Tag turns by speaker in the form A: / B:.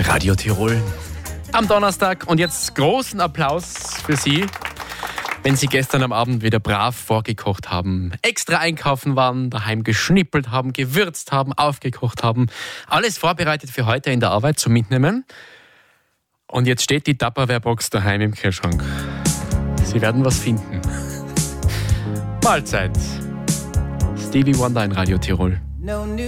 A: Radio Tirol am Donnerstag. Und jetzt großen Applaus für Sie, wenn Sie gestern am Abend wieder brav vorgekocht haben, extra einkaufen waren, daheim geschnippelt haben, gewürzt haben, aufgekocht haben. Alles vorbereitet für heute in der Arbeit zum Mitnehmen. Und jetzt steht die Tupperware-Box daheim im Kühlschrank. Sie werden was finden. Mahlzeit. Stevie Wonder in Radio Tirol.